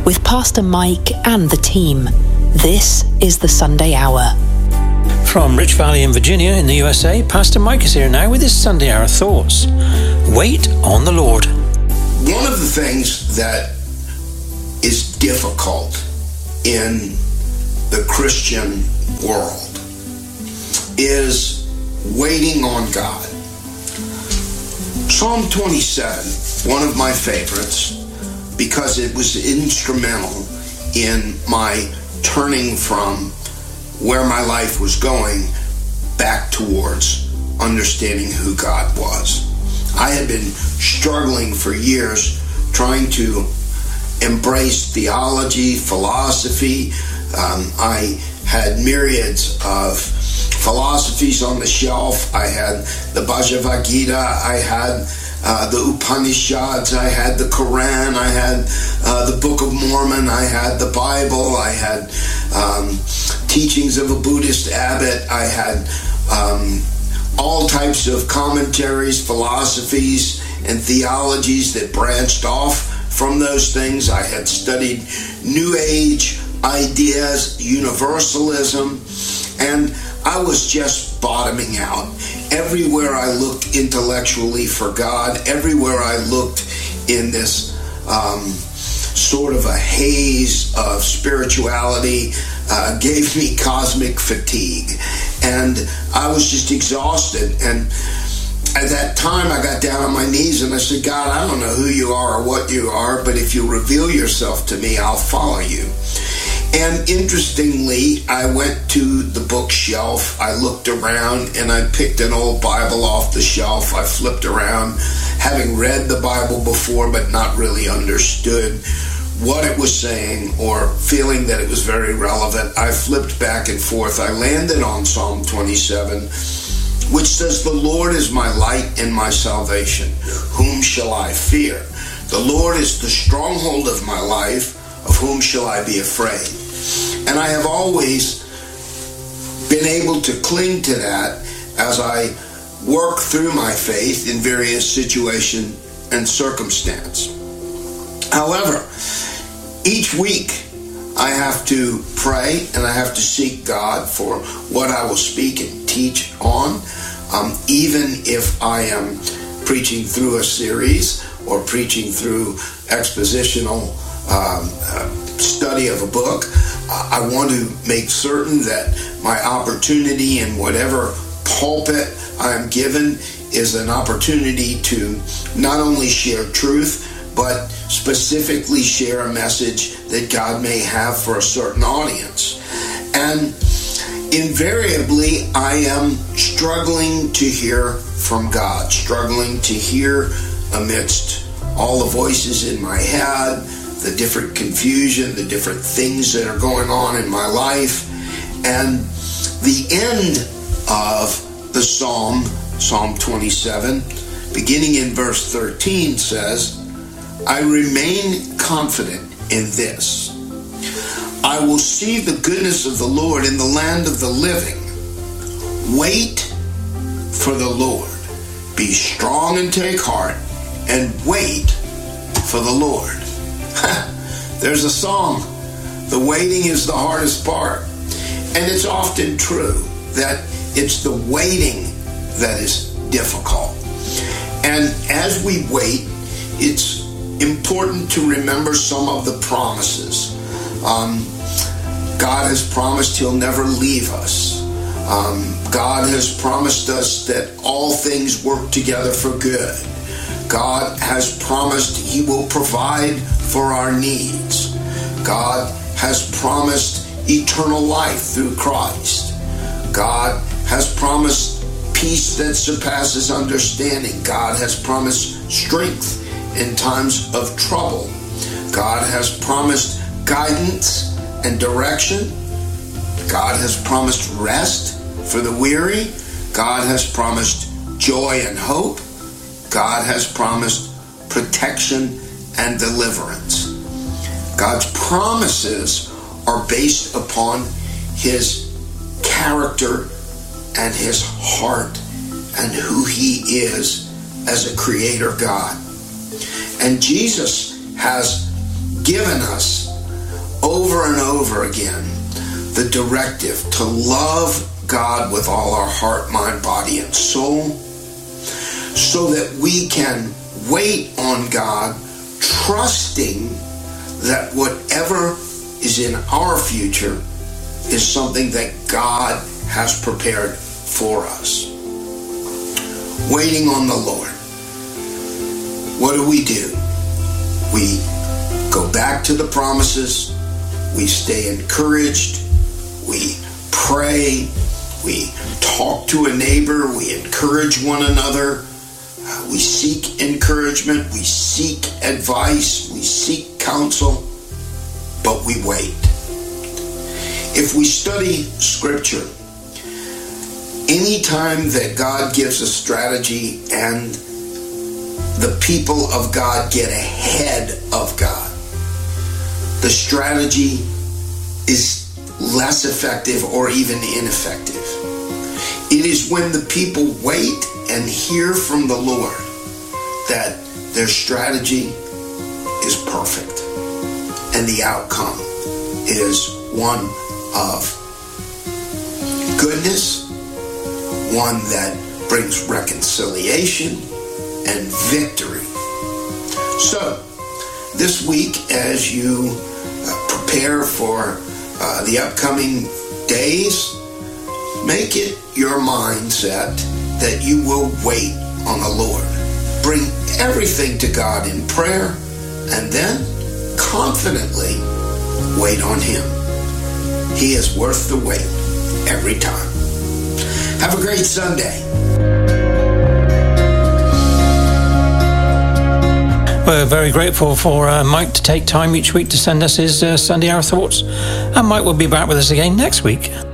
with Pastor Mike and the team. This is the Sunday Hour. From Rich Valley in Virginia in the USA, Pastor Mike is here now with his Sunday Hour thoughts. Wait on the Lord. One of the things that is difficult in the Christian world is waiting on God. Psalm 27, one of my favorites, because it was instrumental in my turning from where my life was going back towards understanding who God was. I had been struggling for years trying to embrace theology, philosophy. I had myriads of philosophies on the shelf. I had the Bhagavad Gita, I had the Upanishads, I had the Quran, I had the Book of Mormon, I had the Bible, I had teachings of a Buddhist abbot, I had all types of commentaries, philosophies, and theologies that branched off from those things. I had studied New Age ideas, universalism, and I was just bottoming out. Everywhere I looked intellectually for God, everywhere I looked in this sort of a haze of spirituality gave me cosmic fatigue. And I was just exhausted. And at that time, I got down on my knees and I said, God, I don't know who you are or what you are, but if you reveal yourself to me, I'll follow you. And interestingly, I went to the bookshelf, I looked around, and I picked an old Bible off the shelf. I flipped around, having read the Bible before but not really understood what it was saying or feeling that it was very relevant. I flipped back and forth. I landed on Psalm 27, which says, "The Lord is my light and my salvation. Whom shall I fear? The Lord is the stronghold of my life. Of whom shall I be afraid?" And I have always been able to cling to that as I work through my faith in various situations and circumstance. However, each week I have to pray and I have to seek God for what I will speak and teach on, even if I am preaching through a series or preaching through expositional study of a book. I want to make certain that my opportunity in whatever pulpit I am given is an opportunity to not only share truth, but specifically share a message that God may have for a certain audience. And invariably, I am struggling to hear from God, struggling to hear amidst all the voices in my head, the different confusion, the different things that are going on in my life. And the end of the Psalm 27, beginning in verse 13, says, "I remain confident in this. I will see the goodness of the Lord in the land of the living. Wait for the Lord. Be strong and take heart, and wait for the Lord." There's a song, the waiting is the hardest part. And it's often true that it's the waiting that is difficult. And as we wait, it's important to remember some of the promises. God has promised He'll never leave us. God has promised us that all things work together for good. God has promised He will provide for our needs. God has promised eternal life through Christ. God has promised peace that surpasses understanding. God has promised strength in times of trouble. God has promised guidance and direction. God has promised rest for the weary. God has promised joy and hope. God has promised protection and deliverance. God's promises are based upon His character and His heart and who He is as a creator God. And Jesus has given us over and over again the directive to love God with all our heart, mind, body, and soul, so that we can wait on God, trusting that whatever is in our future is something that God has prepared for us. Waiting on the Lord. What do? We go back to the promises. We stay encouraged. We pray. We talk to a neighbor. We encourage one another. We seek encouragement. We seek advice. We seek counsel. But we wait. If we study Scripture, anytime that God gives a strategy and the people of God get ahead of God, the strategy is less effective or even ineffective. It is when the people wait and hear from the Lord that their strategy is perfect and the outcome is one of goodness, one that brings reconciliation and victory. So, this week, as you prepare for the upcoming days, make it your mindset that you will wait on the Lord. Bring everything to God in prayer, and then confidently wait on Him. He is worth the wait every time. Have a great Sunday. We're very grateful for Mike to take time each week to send us his Sunday Hour Thoughts. And Mike will be back with us again next week.